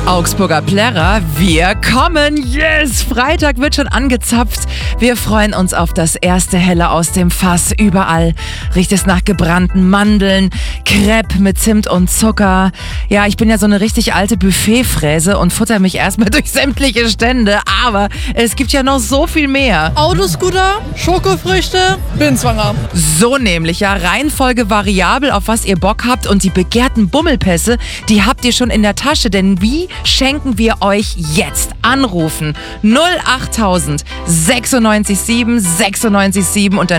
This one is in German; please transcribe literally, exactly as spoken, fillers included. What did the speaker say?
Augsburger Plärrer, wir kommen, yes! Freitag wird schon angezapft. Wir freuen uns auf das erste Helle aus dem Fass. Überall riecht es nach gebrannten Mandeln, Crepe mit Zimt und Zucker. Ja, ich bin ja so eine richtig alte Buffetfräse und futter mich erstmal durch sämtliche Stände. Aber es gibt ja noch so viel mehr. Autoscooter, Schokofrüchte, bin schwanger. So nämlich, ja, Reihenfolge variabel, auf was ihr Bock habt, und die begehrten Bummelpässe, die habt ihr schon in der Tasche, denn wie schenken wir euch jetzt? Anrufen null achttausend sechsundneunzig sieben sechsundneunzig sieben und dann